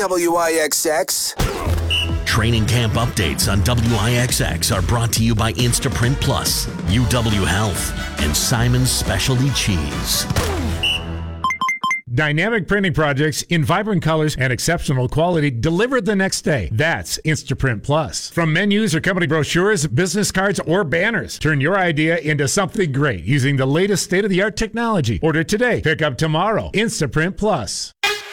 WIXX. Training camp updates on WIXX are brought to you by Instaprint Plus, UW Health, and Simon's Specialty Cheese. Dynamic printing projects in vibrant colors and exceptional quality delivered the next day. That's Instaprint Plus. From menus or company brochures, business cards, or banners, turn your idea into something great using the latest state-of-the-art technology. Order today, pick up tomorrow. Instaprint Plus.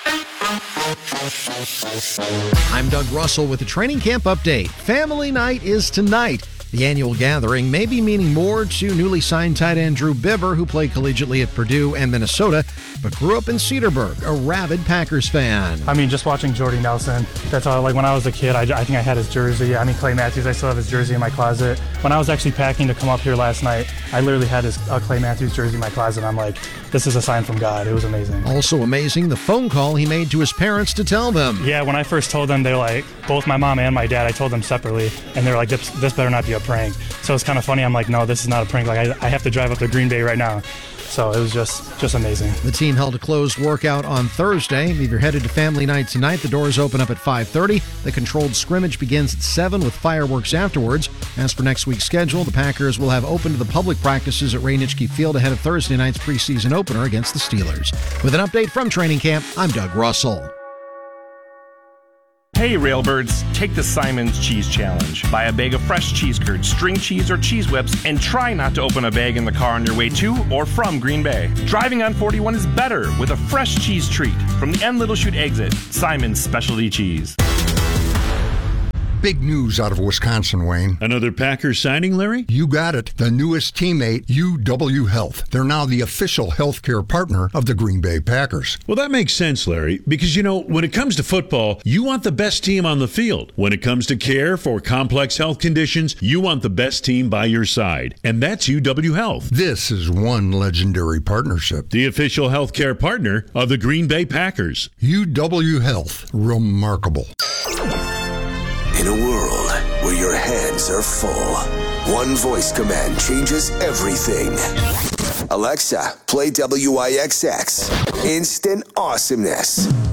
I'm Doug Russell with the training camp update. Family night is tonight. The annual gathering may be meaning more to newly signed tight end Drew Bibber, who played collegiately at Purdue and Minnesota, but grew up in Cedarburg, a rabid Packers fan. I mean, just watching Jordy Nelson, that's all. Like when I was a kid, I think I had his jersey. I mean, Clay Matthews, I still have his jersey in my closet. When I was actually packing to come up here last night, I literally had his Clay Matthews jersey in my closet. I'm like, this is a sign from God. It was amazing. Also amazing, the phone call he made to his parents to tell them. Yeah, when I first told them, they're like, both my mom and my dad, I told them separately, and they're like, this better not be a prank. So it's kind of funny. I'm like, no, this is not a prank. Like I have to drive up to Green Bay right now. So it was just amazing. The team held a closed workout on Thursday. If you're headed to family night tonight, the doors open up at 5:30. The controlled scrimmage begins at 7 with fireworks afterwards. As for next week's schedule, the Packers will have open to the public practices at Ray Nitschke Field ahead of Thursday night's preseason opener against the Steelers. With an update from training camp, I'm Doug Russell. Hey Railbirds, take the Simon's Cheese Challenge. Buy a bag of fresh cheese curds, string cheese, or cheese whips, and try not to open a bag in the car on your way to or from Green Bay. Driving on 41 is better with a fresh cheese treat from the N Little Chute exit. Simon's Specialty Cheese. Big news out of Wisconsin, Wayne. Another Packers signing, Larry? You got it. The newest teammate, UW Health. They're now the official healthcare partner of the Green Bay Packers. Well, that makes sense, Larry, because, when it comes to football, you want the best team on the field. When it comes to care for complex health conditions, you want the best team by your side. And that's UW Health. This is one legendary partnership. The official healthcare partner of the Green Bay Packers. UW Health. Remarkable. In a world where your hands are full, one voice command changes everything. Alexa, play WIXX. Instant awesomeness.